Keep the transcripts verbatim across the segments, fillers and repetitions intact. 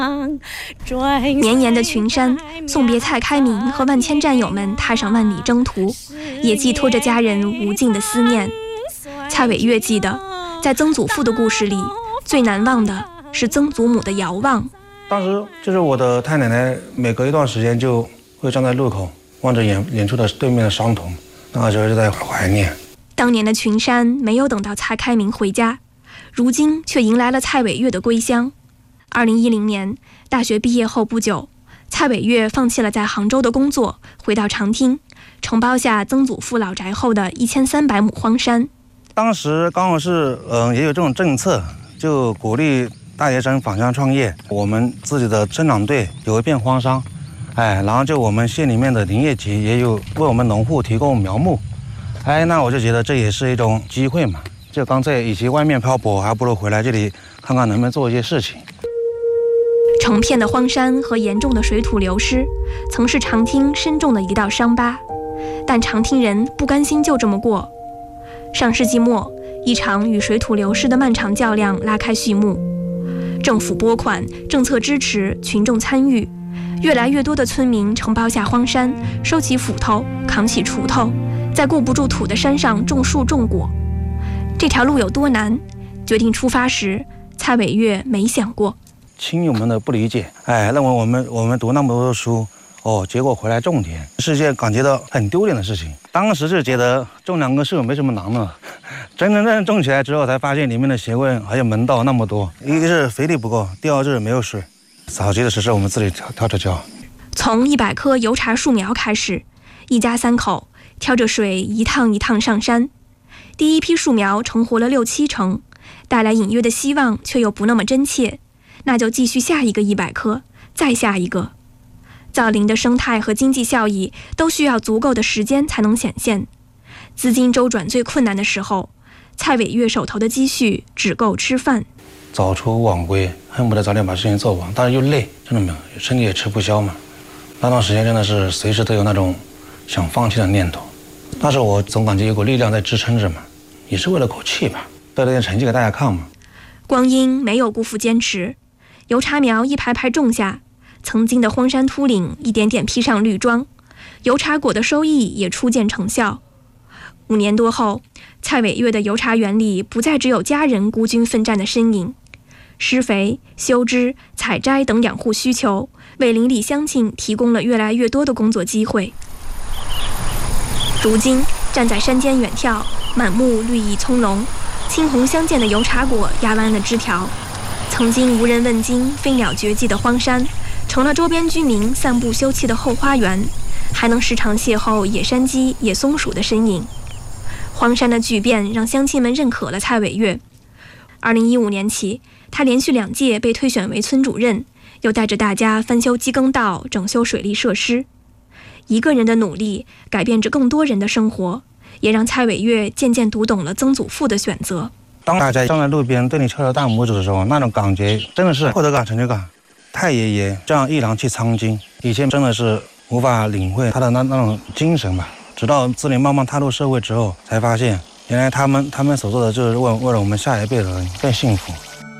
绵延的群山送别蔡开明和万千战友们踏上万里征途，也寄托着家人无尽的思念。蔡伟月记得，在曾祖父的故事里，最难忘的是曾祖母的遥望。 当时就是我的太奶奶，每隔一段时间就会站在路口，望着远远处的对面的伤童，那时候就在怀念。 当年的群山没有等到蔡开明回家，如今却迎来了蔡伟月的归乡。二零一零年大学毕业后不久，蔡伟月放弃了在杭州的工作，回到长汀，承包下曾祖父老宅后的一千三百亩荒山。 当时刚好是嗯、呃、也有这种政策，就鼓励大学生返乡创业。我们自己的生产队有一片荒山，哎，然后就我们县里面的林业局也有为我们农户提供苗木，哎，那我就觉得这也是一种机会嘛。就干脆与其外面漂泊，还不如回来这里看看能不能做一些事情。 成片的荒山和严重的水土流失，曾是长汀深重的一道伤疤，但长汀人不甘心就这么过。上世纪末，一场与水土流失的漫长较量拉开序幕。政府拨款，政策支持，群众参与，越来越多的村民承包下荒山，收起斧头，扛起锄头，在顾不住土的山上种树种果。这条路有多难？决定出发时，蔡伟月没想过。 亲友们的不理解，哎，认为我们我们读那么多书，哦，结果回来种田，是件感觉到很丢脸的事情。当时就觉得种两棵树没什么难的，真真正正种起来之后，才发现里面的学问还有门道那么多。一个是肥力不够，第二是没有水。早期的时候我们自己挑挑着浇。 从一百棵油茶树苗开始，一家三口挑着水一趟一趟上山。第一批树苗成活了六七成，带来隐约的希望，却又不那么真切。那就继续下一个一百棵，再下一个。造林的生态和经济效益都需要足够的时间才能显现。资金周转最困难的时候，蔡伟月手头的积蓄只够吃饭。 早出晚归，恨不得早点把事情做完，但是又累，真的没有，身体也吃不消嘛。那段时间真的是随时都有那种想放弃的念头，但是我总感觉有股力量在支撑着嘛，也是为了口气吧，带了点成绩给大家看嘛。 光阴没有辜负坚持。油茶苗一排排种下，曾经的荒山秃岭一点点披上绿装，油茶果的收益也初见成效。五年多后，蔡伟月的油茶园里不再只有家人孤军奋战的身影，施肥、修枝、采摘等养护需求，为邻里乡亲提供了越来越多的工作机会。如今，站在山间远眺，满目绿意葱茏，青红相间的油茶果压弯了枝条。曾经无人问津、飞鸟绝迹的荒山，成了周边居民散步休憩的后花园，还能时常邂逅野山鸡、野松鼠的身影。荒山的巨变让乡亲们认可了蔡伟月。二零一五年起，他连续两届被推选为村主任，又带着大家翻修机耕道、整修水利设施。一个人的努力改变着更多人的生活，也让蔡伟月渐渐读懂了曾祖父的选择。 当大家站在路边对你敲着大拇指的时候，那种感觉真的是获得感、成就感。太爷爷这样毅然去参军，以前真的是无法领会他的那那种精神吧。直到自己慢慢踏入社会之后，才发现原来他们他们所做的就是为为了我们下一辈的人更幸福。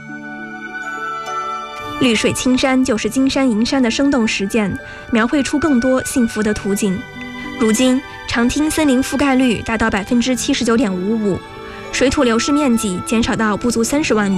绿水青山就是金山银山的生动实践，描绘出更多幸福的图景。如今，长汀森林覆盖率达到百分之七十九点五五。水土流失面积减少到不足三十万亩。